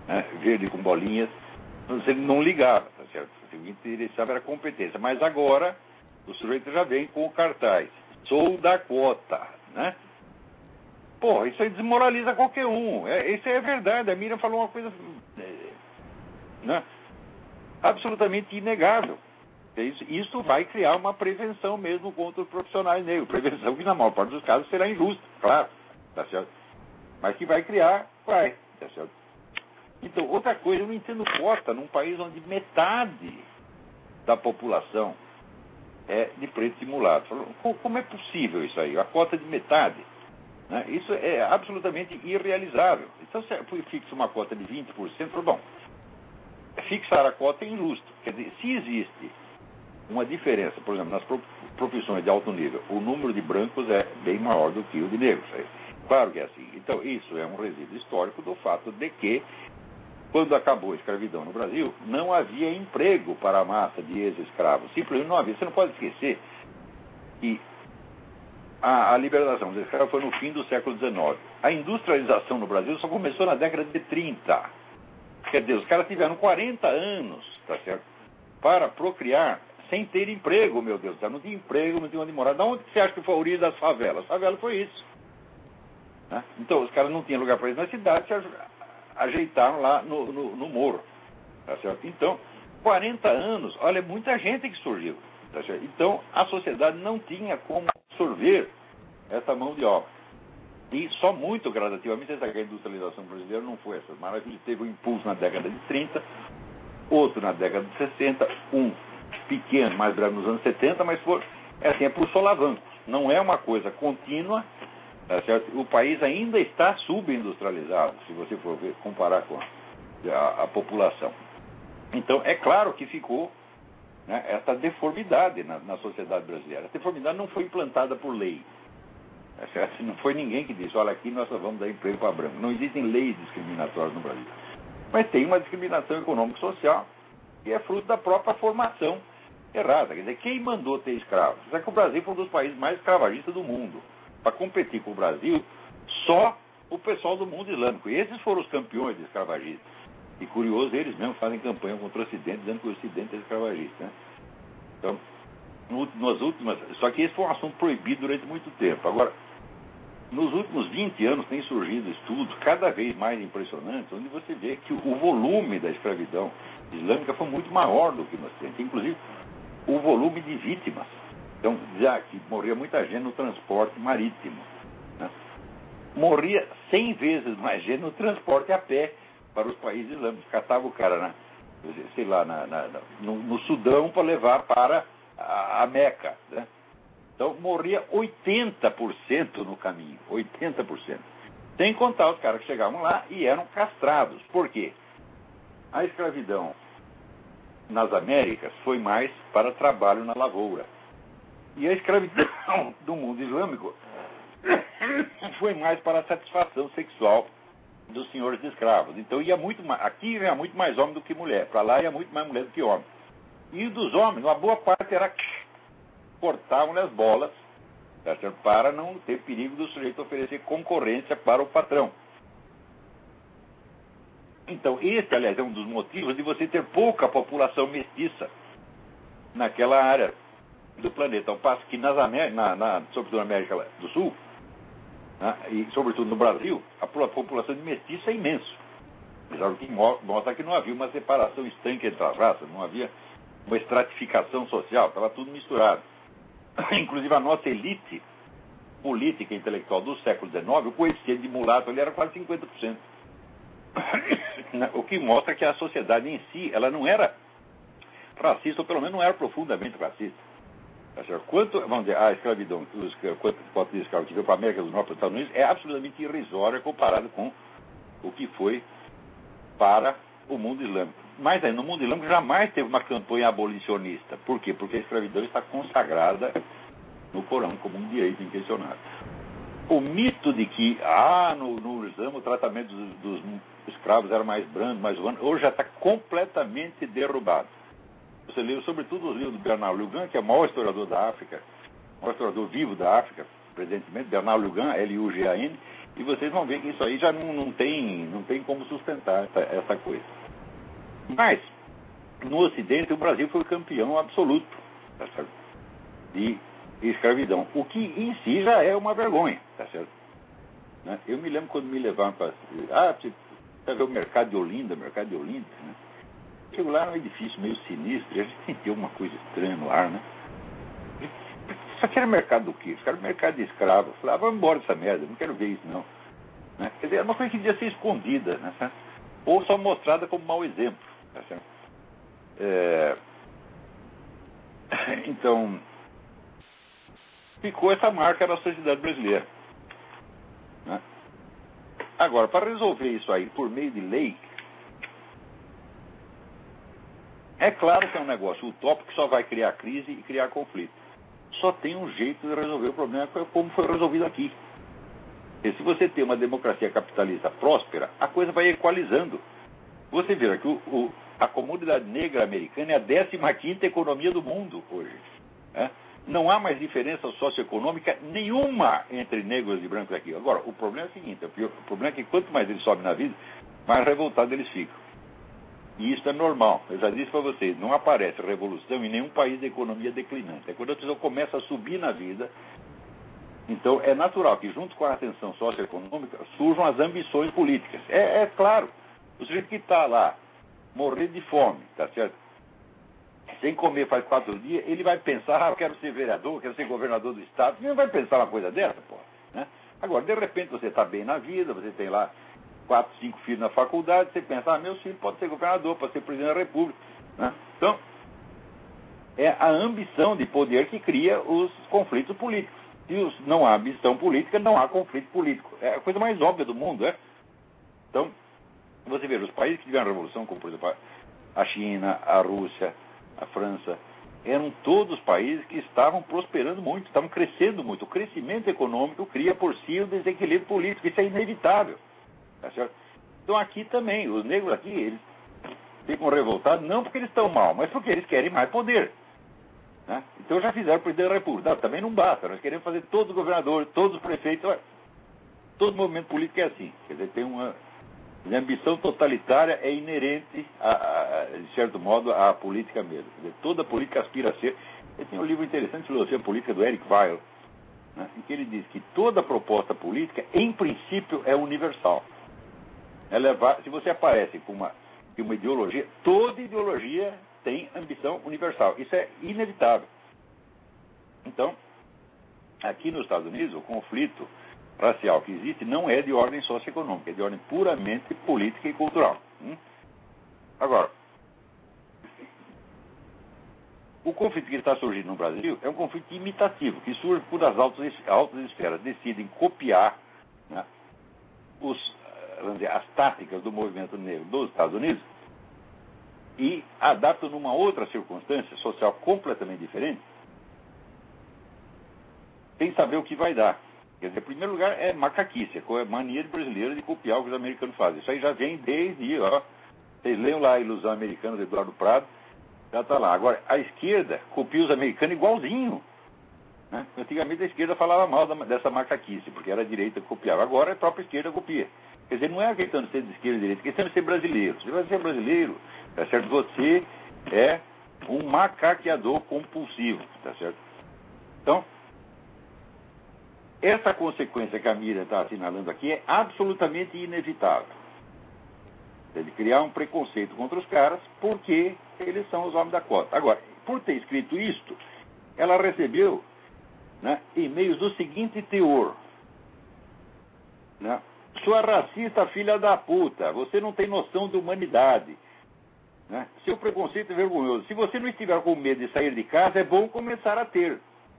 né, verde com bolinhas, você não ligava, tá certo? O que interessava era a competência. Mas agora, o sujeito já vem com o cartaz. Sou da quota, né? Pô, isso aí desmoraliza qualquer um. Isso é verdade. A Miriam falou uma coisa, né, absolutamente inegável. Isso vai criar uma prevenção mesmo contra os profissionais negros. Prevenção que, na maior parte dos casos, será injusta, claro, tá certo? Mas que vai criar, vai, tá certo? Então, outra coisa, eu não entendo cota num país onde metade da população é de preto e mulato. Como é possível isso aí? A cota de metade, né? Isso é absolutamente irrealizável. Então, se fixa uma cota de 20%, bom, fixar a cota é injusto. Quer dizer, se existe uma diferença, por exemplo, nas profissões de alto nível, o número de brancos é bem maior do que o de negros. Claro que é assim. Então, isso é um resíduo histórico do fato de que, quando acabou a escravidão no Brasil, não havia emprego para a massa de ex-escravos. Simplesmente não havia. Você não pode esquecer que a libertação dos escravos foi no fim do século XIX. A industrialização no Brasil só começou na década de 30. Quer dizer, os caras tiveram 40 anos, tá certo, para procriar sem ter emprego, meu Deus. Não tinha emprego, não tinha onde morar. Da onde você acha que foi a origem das favelas? A favela foi isso, né? Então, os caras não tinham lugar para ir na cidade, se ajeitaram lá no morro, tá certo? Então, 40 anos, olha, é muita gente que surgiu, tá certo? Então, a sociedade não tinha como absorver essa mão de obra. E só muito gradativamente, essa industrialização brasileira não foi essa maravilha. Teve um impulso na década de 30, outro na década de 60, um pequeno, mais breve nos anos 70, mas foi, assim, é por solavancos. Não é uma coisa contínua, tá certo? O país ainda está subindustrializado, se você for ver, comparar com a população. Então, é claro que ficou, né, essa deformidade na sociedade brasileira. A deformidade não foi implantada por lei. Tá certo? Não foi ninguém que disse, olha, aqui nós só vamos dar emprego para branco. Não existem leis discriminatórias no Brasil. Mas tem uma discriminação econômico-social que é fruto da própria formação errada. Quer dizer, quem mandou ter escravos? Sabe que o Brasil foi um dos países mais escravagistas do mundo. Para competir com o Brasil, só o pessoal do mundo islâmico. E esses foram os campeões de escravagistas. E curioso, eles mesmos fazem campanha contra o Ocidente, dizendo que o Ocidente é escravagista, né? Então, nas últimas... Só que esse foi um assunto proibido durante muito tempo. Agora, nos últimos 20 anos tem surgido estudos cada vez mais impressionantes, onde você vê que o volume da escravidão islâmica foi muito maior do que nós temos. Inclusive, o volume de vítimas. Então, já que morria muita gente no transporte marítimo, né? Morria 100 vezes mais gente no transporte a pé para os países islâmicos. Catava o cara, sei lá, no Sudão para levar para a Meca, né? Então, morria 80% no caminho, 80%. Sem contar os caras que chegavam lá e eram castrados. Por quê? A escravidão nas Américas foi mais para trabalho na lavoura. E a escravidão do mundo islâmico foi mais para a satisfação sexual dos senhores de escravos. Então, aqui ia muito mais homem do que mulher. Para lá ia muito mais mulher do que homem. E dos homens, uma boa parte era... cortavam as bolas, tá certo? Para não ter perigo do sujeito oferecer concorrência para o patrão. Então, esse, aliás, é um dos motivos de você ter pouca população mestiça naquela área do planeta. Ao passo que sobretudo na América do Sul, né, e sobretudo no Brasil, a população de mestiço é imenso. O que mostra que não havia uma separação estanque entre as raças, não havia uma estratificação social, estava tudo misturado. Inclusive a nossa elite política e intelectual do século XIX, o coeficiente de mulato ele era quase 50%. O que mostra que a sociedade em si, ela não era racista, ou pelo menos não era profundamente racista. Quanto, vamos dizer, a escravidão, quanto de escravos que veio para a América do Norte e para os Estados Unidos, é absolutamente irrisória comparado com o que foi para o mundo islâmico. Mas aí, no mundo islâmico jamais teve uma campanha abolicionista. Por quê? Porque a escravidão está consagrada no Corão como um direito inquestionável. O mito de que, no Islã, o tratamento dos escravos era mais brando, mais humano, hoje já está completamente derrubado. Você leu, sobretudo, os livros do Bernard Lugan, que é o maior historiador da África, o maior historiador vivo da África, presentemente, Bernard Lugan, Lugan, E vocês vão ver que isso aí já não tem como sustentar essa coisa. Mas, no Ocidente, o Brasil foi campeão absoluto, tá certo? De escravidão, o que em si já é uma vergonha, tá certo? Né? Eu me lembro quando me levaram para... você ver o mercado de Olinda, né? Chego lá num edifício meio sinistro, e a gente sentiu uma coisa estranha no ar, né? Isso aqui era mercado do quê? Isso era mercado de escravos. Eu falei, vamos embora dessa merda, não quero ver isso não. Né? Quer dizer, é uma coisa que devia ser escondida, né? Certo? Ou só mostrada como mau exemplo, tá certo? Então, ficou essa marca na sociedade brasileira. Né? Agora, para resolver isso aí por meio de lei, é claro que é um negócio utópico que só vai criar crise e criar conflito. Só tem um jeito de resolver o problema, como foi resolvido aqui. E se você tem uma democracia capitalista próspera, a coisa vai equalizando. Você vê que a comunidade negra americana é a 15ª economia do mundo hoje. Né? Não há mais diferença socioeconômica nenhuma entre negros e brancos aqui. Agora, o problema é o seguinte, o problema é que quanto mais eles sobem na vida, mais revoltados eles ficam. E isso é normal. Eu já disse para vocês, não aparece revolução em nenhum país de economia declinante. É quando a pessoa começa a subir na vida, então é natural que junto com a ascensão socioeconômica surjam as ambições políticas. É claro, o sujeito que está lá, morrendo de fome, tá certo? Sem comer faz 4 dias, ele vai pensar, eu quero ser vereador, quero ser governador do estado. Ele não vai pensar uma coisa dessa, pô. Né? Agora, de repente, você está bem na vida, você tem lá 4, 5 filhos na faculdade, você pensa, meu filho pode ser governador, pode ser presidente da república. Né? Então, é a ambição de poder que cria os conflitos políticos. Se não há ambição política, não há conflito político. É a coisa mais óbvia do mundo, é? Então, você vê, os países que tiveram revolução, como por exemplo a China, a Rússia, a França, eram todos países que estavam prosperando muito, estavam crescendo muito. O crescimento econômico cria por si o desequilíbrio político, isso é inevitável. Tá certo? Então aqui também, os negros aqui, eles ficam revoltados não porque eles estão mal, mas porque eles querem mais poder. Né? Então já fizeram o presidente da república. Não, também não basta, nós queremos fazer todos os governadores, todos os prefeitos. Todo movimento político é assim. Quer dizer, tem uma ambição totalitária é inerente, de certo modo, à política mesmo. Quer dizer, toda política aspira a ser... Tem um livro interessante, Filosofia Política, do Eric Weil, né, em que ele diz que toda proposta política, em princípio, é universal. Se você aparece com uma ideologia, toda ideologia tem ambição universal. Isso é inevitável. Então, aqui nos Estados Unidos, o conflito racial que existe não é de ordem socioeconômica, é de ordem puramente política e cultural. Agora, o conflito que está surgindo no Brasil é um conflito imitativo, que surge por as altas esferas decidem copiar, né, as táticas do movimento negro dos Estados Unidos e adaptam numa outra circunstância social completamente diferente, sem saber o que vai dar. Quer dizer, em primeiro lugar, é macaquice, é mania de brasileiro de copiar o que os americanos fazem. Isso aí já vem desde, vocês leiam lá a Ilusão Americana do Eduardo Prado, já está lá. Agora, a esquerda copia os americanos igualzinho. Né? Antigamente a esquerda falava mal dessa macaquice, porque era a direita que copiava. Agora a própria esquerda copia. Quer dizer, não é a questão de ser de esquerda e direita, é questão de ser brasileiro. Se você é brasileiro, tá certo? Você é um macaqueador compulsivo, tá certo? Então, essa consequência que a Miriam está assinalando aqui é absolutamente inevitável. É de criar um preconceito contra os caras porque eles são os homens da cota. Agora, por ter escrito isto, ela recebeu, né, e-mails do seguinte teor. Né? Sua racista filha da puta, você não tem noção de humanidade. Né? Seu preconceito é vergonhoso. Se você não estiver com medo de sair de casa, é bom começar a ter.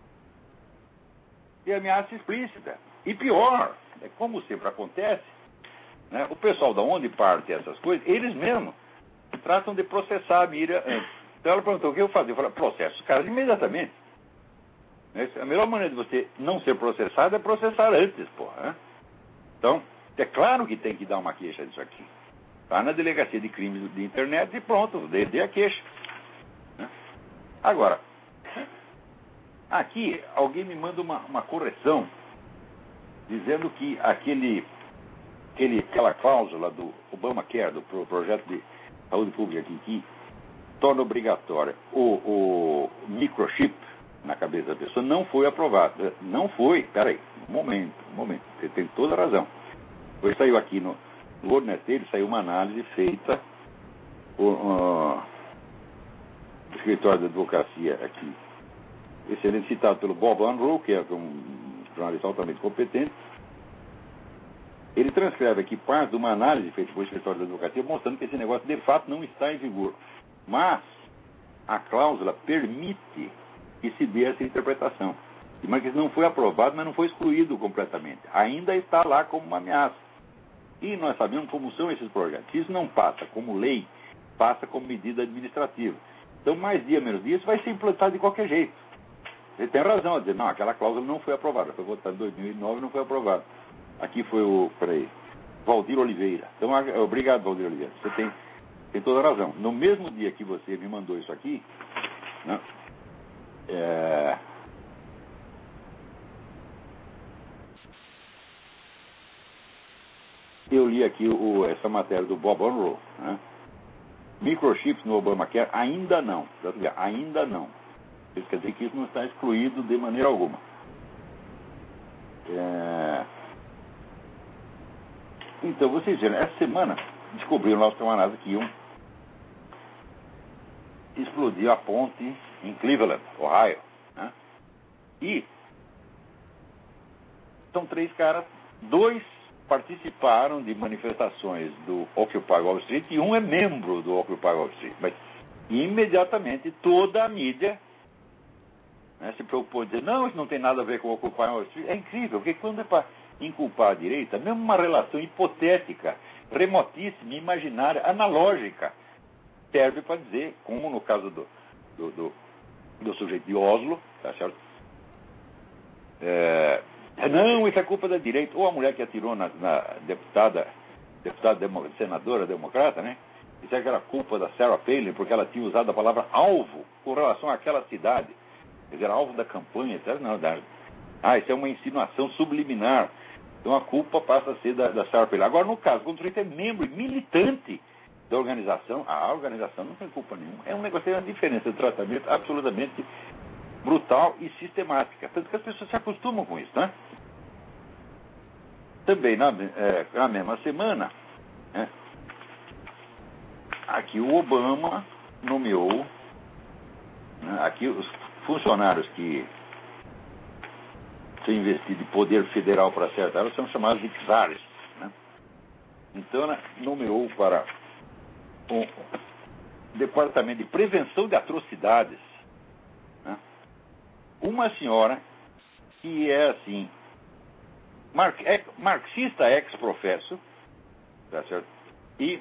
E ameaça explícita. E pior, como sempre acontece, né, o pessoal da onde parte essas coisas, eles mesmos tratam de processar a Miriam antes. Então ela perguntou o que eu fazia. Eu falei, processo os caras imediatamente. A melhor maneira de você não ser processado é processar antes, porra. Né? Então, é claro que tem que dar uma queixa disso aqui. Está na delegacia de crimes de internet e pronto, dê a queixa. Né? Agora, aqui alguém me manda uma correção dizendo que aquela cláusula do Obamacare, do projeto de saúde pública que torna obrigatória o microchip na cabeça da pessoa, não foi aprovado. Não foi, peraí, um momento, você tem toda a razão. Depois saiu aqui no World Net Daily, saiu uma análise feita por escritório de advocacia aqui, excelente, citado pelo Bob Unruh, que é um jornalista altamente competente. Ele transcreve aqui parte de uma análise feita pelo escritório de advocacia, mostrando que esse negócio de fato não está em vigor. Mas a cláusula permite que se dê essa interpretação. Mas que não foi aprovado, mas não foi excluído completamente. Ainda está lá como uma ameaça. E nós sabemos como são esses projetos. Isso não passa como lei, passa como medida administrativa. Então, mais dia, menos dia, isso vai ser implantado de qualquer jeito. Ele tem razão a dizer, não, aquela cláusula não foi aprovada. Foi votada em 2009 e não foi aprovada. Aqui foi Valdir Oliveira. Então, obrigado, Valdir Oliveira. Você tem toda a razão. No mesmo dia que você me mandou isso aqui, né, eu li aqui essa matéria do Bob Unruh, né? Microchips no Obamacare, ainda não. Ainda não. Isso quer dizer que isso não está excluído de maneira alguma. Então, vocês viram, essa semana descobriram lá os camaradas que iam explodir a ponte em Cleveland, Ohio, né? E são 3 caras, 2 participaram de manifestações do Occupy Wall Street e um é membro do Occupy Wall Street. Mas imediatamente toda a mídia, né, se preocupou em dizer, não, isso não tem nada a ver com o Occupy Wall Street. É incrível, porque quando é para inculpar a direita, mesmo uma relação hipotética, remotíssima, imaginária, analógica, serve para dizer, como no caso do sujeito de Oslo, tá certo? Não, isso é culpa da direita. Ou a mulher que atirou na senadora democrata, né? Isso é que era culpa da Sarah Palin, porque ela tinha usado a palavra alvo com relação àquela cidade. Quer dizer, alvo da campanha, etc. Não, isso é uma insinuação subliminar. Então a culpa passa a ser da Sarah Palin. Agora, no caso, quando o sujeito é membro e militante da organização, a organização não tem culpa nenhuma. É um negócio, tem uma diferença de tratamento absolutamente brutal e sistemática. Tanto que as pessoas se acostumam com isso, né? Também na mesma semana, né, aqui o Obama nomeou, né, aqui os funcionários que são investidos de poder federal para certa área são chamados de czares, né? Então, né, nomeou para o Departamento de Prevenção de Atrocidades, né, uma senhora que é assim, marxista ex-professo, tá certo? E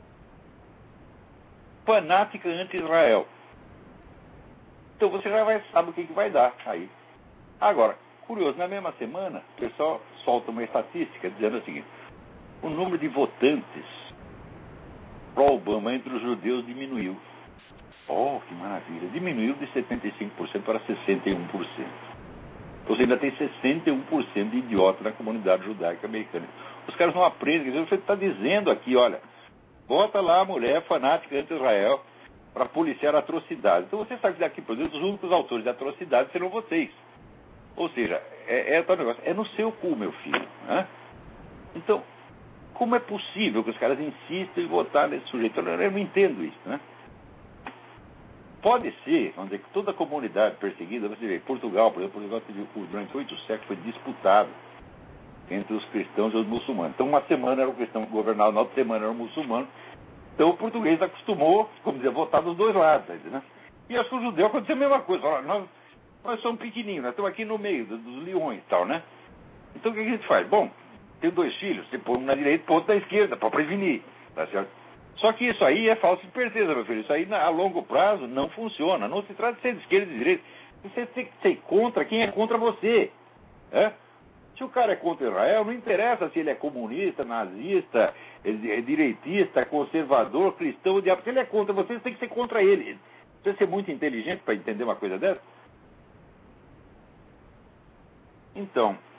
fanática anti-Israel. Então você já sabe o que vai dar aí. Agora, curioso, na mesma semana, o pessoal solta uma estatística dizendo o seguinte: o número de votantes pró-Obama entre os judeus diminuiu. Oh, que maravilha! Diminuiu de 75% para 61%. Você ainda tem 61% de idiota na comunidade judaica americana. Os caras não aprendem. Quer dizer, você está dizendo aqui, olha, bota lá a mulher fanática anti-Israel para policiar atrocidades. Então você sabe que daqui, por exemplo, os únicos autores de atrocidades serão vocês. Ou seja, tal negócio. É no seu cu, meu filho, né? Então, como é possível que os caras insistam em votar nesse sujeito? Eu não entendo isso, né? Pode ser, vamos dizer, que toda a comunidade perseguida, você vê, Portugal, por exemplo, durante 8 séculos foi disputado entre os cristãos e os muçulmanos. Então, uma semana era o cristão governado, na outra semana era o muçulmano. Então, o português acostumou, como dizer, a votar dos dois lados, né? E acho que o judeu aconteceu a mesma coisa. Olha, nós somos pequenininhos, nós estamos aqui no meio dos leões e tal, né? Então, o que a gente faz? Bom, tem 2 filhos, você põe um na direita e põe outro na esquerda, para prevenir, tá certo? Só que isso aí é falsa esperteza, meu filho. Isso aí, a longo prazo, não funciona. Não se trata de ser de esquerda e de direita. Você tem que ser contra quem é contra você. É? Se o cara é contra Israel, não interessa se ele é comunista, nazista, é direitista, conservador, cristão, diabo. Se ele é contra você, você tem que ser contra ele. Você precisa ser muito inteligente para entender uma coisa dessa. Então,